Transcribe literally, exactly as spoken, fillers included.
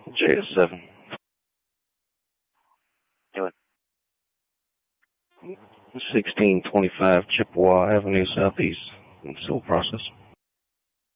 J S seven. Do it. sixteen twenty-five Chippewa Avenue Southeast. Still process.